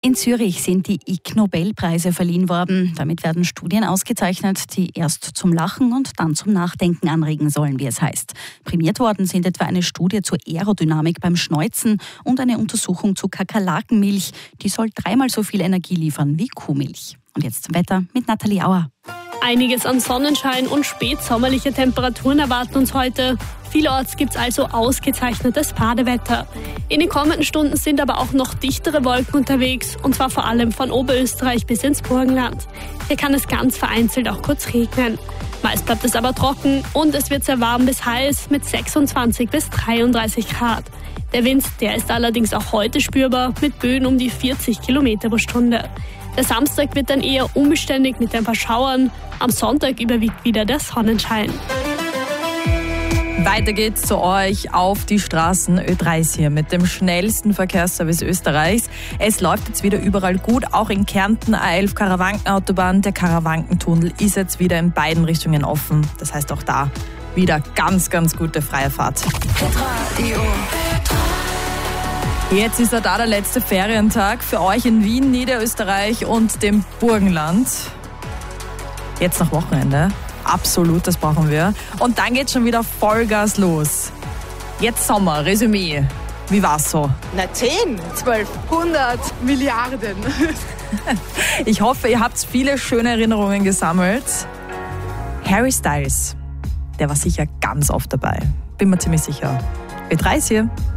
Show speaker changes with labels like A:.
A: In Zürich sind die Ig-Nobelpreise verliehen worden. Damit werden Studien ausgezeichnet, die erst zum Lachen und dann zum Nachdenken anregen sollen, wie es heißt. Prämiert worden sind etwa eine Studie zur Aerodynamik beim Schneuzen und eine Untersuchung zu Kakerlakenmilch. Die soll 3-mal so viel Energie liefern wie Kuhmilch. Und jetzt zum Wetter mit Nathalie Auer.
B: Einiges an Sonnenschein und spätsommerliche Temperaturen erwarten uns heute. Vielorts gibt es also ausgezeichnetes Badewetter. In den kommenden Stunden sind aber auch noch dichtere Wolken unterwegs, und zwar vor allem von Oberösterreich bis ins Burgenland. Hier kann es ganz vereinzelt auch kurz regnen. Meist bleibt es aber trocken und es wird sehr warm bis heiß mit 26 bis 33 Grad. Der Wind, der ist allerdings auch heute spürbar mit Böen um die 40 Kilometer pro Stunde. Der Samstag wird dann eher unbeständig mit ein paar Schauern. Am Sonntag überwiegt wieder der Sonnenschein.
C: Weiter geht's zu euch auf die Straßen Ö3 hier mit dem schnellsten Verkehrsservice Österreichs. Es läuft jetzt wieder überall gut, auch in Kärnten A11 Karawankenautobahn. Der Karawankentunnel ist jetzt wieder in beiden Richtungen offen. Das heißt auch da wieder ganz, ganz gute freie Fahrt. Jetzt ist da der letzte Ferientag für euch in Wien, Niederösterreich und dem Burgenland. Jetzt noch Wochenende. Absolut, das brauchen wir. Und dann geht's schon wieder Vollgas los. Jetzt Sommer, Resümee. Wie war's so?
D: Na 10, 12, 100 Milliarden.
C: Ich hoffe, ihr habt viele schöne Erinnerungen gesammelt. Harry Styles, der war sicher ganz oft dabei. Bin mir ziemlich sicher. Ö3 hier.